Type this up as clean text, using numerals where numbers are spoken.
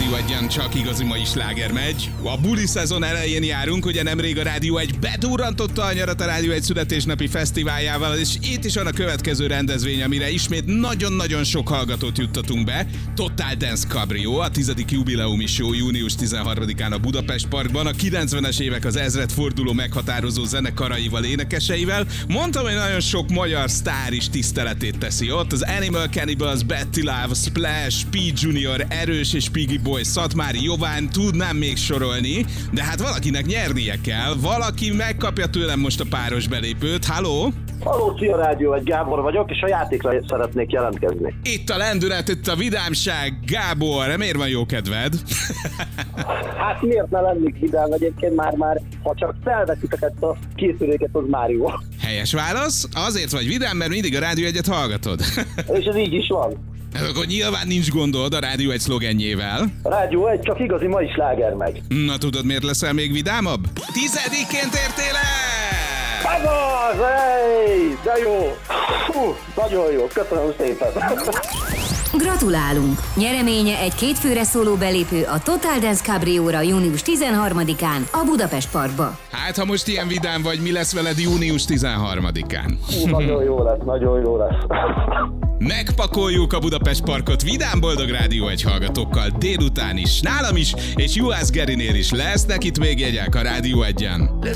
Rádió 1-en csak igazi mai sláger megy. A buli szezon elején járunk, ugye nemrég a Rádió 1 bedurrantotta a nyarat a Rádió 1 születésnapi fesztiváljával, és itt is van a következő rendezvény, amire ismét nagyon-nagyon sok hallgatót juttatunk be. Total Dance Cabrio, a 10. jubileumi show június 13-án a Budapest Parkban, a 90-es évek az ezredforduló meghatározó zenekaraival, énekeseivel. Mondtam, hogy nagyon sok magyar sztár is tiszteletét teszi ott. Az Animal Cannibals, Betty Love, Splash, P. Junior, Erős és Piggy Boy, Szatmári Jován, tudnám még sorolni, de hát valakinek nyernie kell. Valaki megkapja tőlem most a páros belépőt. Halló? Halló, szia Rádió 1, Gábor vagyok, és a játékra szeretnék jelentkezni. Itt a lendület, itt a vidámság. Gábor, miért van jó kedved? Hát miért ne lennék vidám egyébként már, ha csak felveszitek ezt a készüléket, az már jó. Helyes válasz. Azért vagy vidám, mert mindig a Rádió 1-et hallgatod. És ez így is van. Akkor nyilván nincs gondod a Rádió 1 szlogenjével. A Rádió 1 csak igazi mai sláger megy. Na tudod, miért leszel még vidámabb? 10-ként értél el! Ez az, hey, de jó! Hú, nagyon jó, köszönöm szépen! Gratulálunk! Nyereménye egy kétfőre szóló belépő a Total Dance Cabrióra június 13-án a Budapest Parkba. Hát, ha most ilyen vidám vagy, mi lesz veled június 13-án? Nagyon jó lesz, nagyon jó lesz. Megpakoljuk a Budapest Parkot vidám boldog Rádió 1 hallgatókkal délután is, nálam is, és Juhász Gerinél is lesznek itt még jegyek a Rádió 1-en.